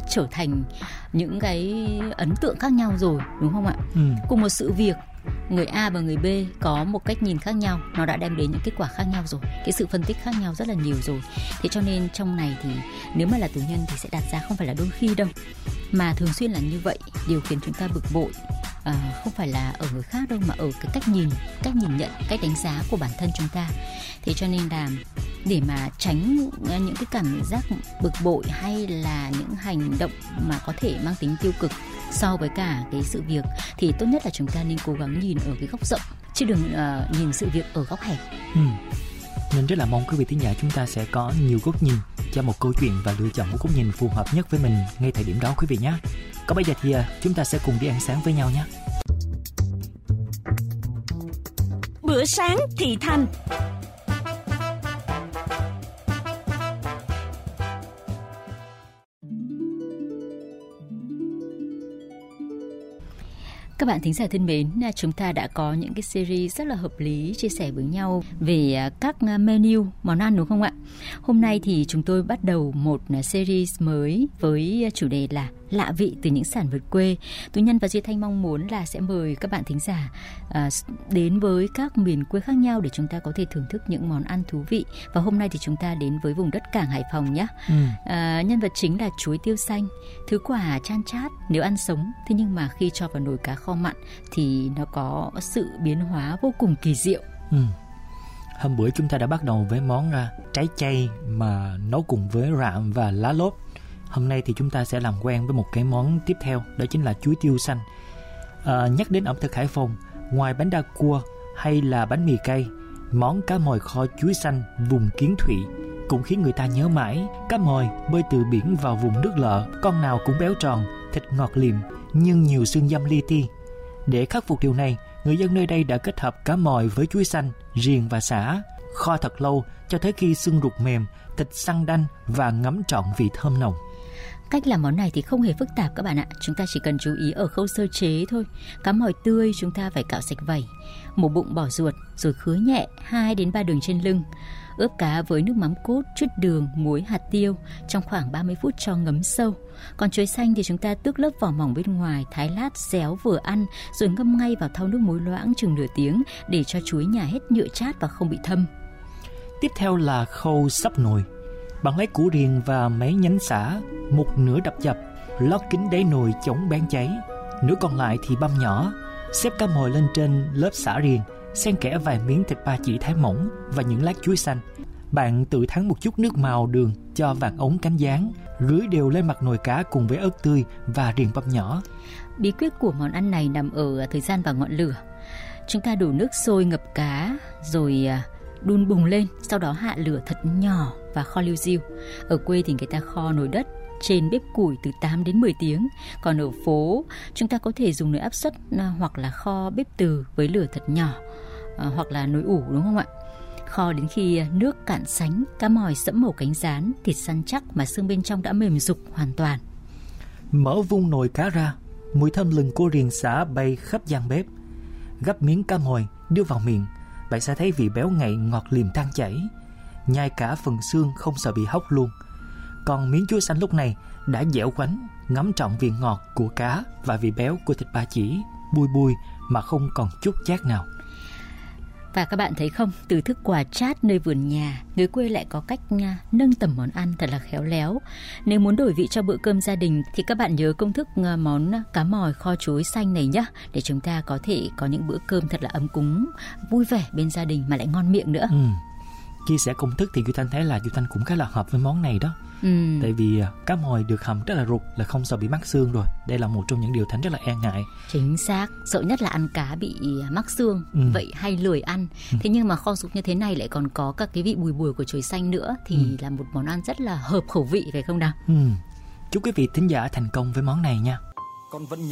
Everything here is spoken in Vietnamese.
trở thành những cái ấn tượng khác nhau rồi, đúng không ạ? Cùng một sự việc, người A và người B có một cách nhìn khác nhau, nó đã đem đến những kết quả khác nhau rồi, cái sự phân tích khác nhau rất là nhiều rồi. Thế cho nên trong này thì nếu mà là tù nhân thì sẽ đặt ra không phải là đôi khi đâu, mà thường xuyên là như vậy. Điều khiến chúng ta bực bội không phải là ở người khác đâu, mà ở cái cách nhìn nhận, cách đánh giá của bản thân chúng ta. Thế cho nên là để mà tránh những cái cảm giác bực bội hay là những hành động mà có thể mang tính tiêu cực so với cả cái sự việc, thì tốt nhất là chúng ta nên cố gắng nhìn ở cái góc rộng, chứ đừng nhìn sự việc ở góc hẹp. Nên rất là mong quý vị thính giả chúng ta sẽ có nhiều góc nhìn cho một câu chuyện và lựa chọn một góc nhìn phù hợp nhất với mình ngay thời điểm đó quý vị nhé. Còn bây giờ thì chúng ta sẽ cùng đi ăn sáng với nhau nhé. Bữa sáng thị thành. Các bạn thính giả thân mến, chúng ta đã có những cái series rất là hợp lý chia sẻ với nhau về các menu món ăn, đúng không ạ? Hôm nay thì chúng tôi bắt đầu một series mới với chủ đề là lạ vị từ những sản vật quê. Tú Nhân và Duy Thanh mong muốn là sẽ mời các bạn thính giả đến với các miền quê khác nhau để chúng ta có thể thưởng thức những món ăn thú vị. Và hôm nay thì chúng ta đến với vùng đất cảng Hải Phòng nhé. Nhân vật chính là chuối tiêu xanh, thứ quả chan chát nếu ăn sống, thế nhưng mà khi cho vào nồi cá kho mặn thì nó có sự biến hóa vô cùng kỳ diệu. Hôm bữa chúng ta đã bắt đầu với món trái chay mà nấu cùng với rạm và lá lốt. Hôm nay thì chúng ta sẽ làm quen với một cái món tiếp theo, đó chính là chuối tiêu xanh. Nhắc đến ẩm thực Hải Phòng, ngoài bánh đa cua hay là bánh mì cay, món cá mòi kho chuối xanh vùng Kiến Thụy cũng khiến người ta nhớ mãi. Cá mòi bơi từ biển vào vùng nước lợ, con nào cũng béo tròn, thịt ngọt liềm nhưng nhiều xương dăm li ti. Để khắc phục điều này, người dân nơi đây đã kết hợp cá mòi với chuối xanh, riềng và sả, kho thật lâu cho tới khi xương ruột mềm, thịt săn đanh và ngấm trọn vị thơm nồng. Cách làm món này thì không hề phức tạp các bạn ạ. Chúng ta chỉ cần chú ý ở khâu sơ chế thôi. Cá mòi tươi chúng ta phải cạo sạch vảy, mổ bụng bỏ ruột, rồi khứa nhẹ 2 đến 3 đường trên lưng. Ướp cá với nước mắm cốt, chút đường, muối, hạt tiêu trong khoảng 30 phút cho ngấm sâu. Còn chuối xanh thì chúng ta tước lớp vỏ mỏng bên ngoài, thái lát réo vừa ăn, rồi ngâm ngay vào thau nước muối loãng chừng nửa tiếng để cho chuối nhả hết nhựa chát và không bị thâm. Tiếp theo là khâu sắp nồi. Bạn lấy củ riềng và mấy nhánh sả, một nửa đập dập, lót kín đáy nồi chống bén cháy. Nửa còn lại thì băm nhỏ, xếp cá mòi lên trên lớp sả riềng, xen kẽ vài miếng thịt ba chỉ thái mỏng và những lát chuối xanh. Bạn tự thắng một chút nước màu đường cho vàng ống cánh gián, rưới đều lên mặt nồi cá cùng với ớt tươi và riềng băm nhỏ. Bí quyết của món ăn này nằm ở thời gian và ngọn lửa. Chúng ta đổ nước sôi ngập cá rồi đun bùng lên, sau đó hạ lửa thật nhỏ và kho liu riu. Ở quê thì người ta kho nồi đất trên bếp củi từ 8 đến 10 tiếng. Còn ở phố chúng ta có thể dùng nồi áp suất hoặc là kho bếp từ với lửa thật nhỏ, hoặc là nồi ủ, đúng không ạ? Kho đến khi nước cạn sánh, cá mòi sẫm màu cánh gián, thịt săn chắc mà xương bên trong đã mềm rục hoàn toàn. Mở vung nồi cá ra, mùi thơm lừng của riềng sả bay khắp gian bếp. Gắp miếng cá mòi đưa vào miệng, bạn sẽ thấy vị béo ngậy ngọt liềm tan chảy. Nhai cả phần xương không sợ bị hóc luôn. Còn miếng chuối xanh lúc này đã dẻo quánh, ngấm trọn vị ngọt của cá và vị béo của thịt ba chỉ, bùi bùi mà không còn chút chát nào. Và các bạn thấy không, từ thức quà chát nơi vườn nhà, người quê lại có cách nâng tầm món ăn thật là khéo léo. Nếu muốn đổi vị cho bữa cơm gia đình thì các bạn nhớ công thức món cá mòi kho chuối xanh này nhé, để chúng ta có thể có những bữa cơm thật là ấm cúng, vui vẻ bên gia đình mà lại ngon miệng nữa. Chia sẻ công thức thì Duy Thanh thấy là Duy Thanh cũng khá là hợp với món này đó. Tại vì cá mòi được hầm rất là ruột, là không sợ bị mắc xương rồi. Đây là một trong những điều Thanh rất là e ngại. Chính xác, sợ nhất là ăn cá bị mắc xương, vậy hay lười ăn. Thế nhưng mà kho ruột như thế này lại còn có các cái vị bùi bùi của chuối xanh nữa thì là một món ăn rất là hợp khẩu vị, phải không nào? Chúc quý vị thính giả thành công với món này nha.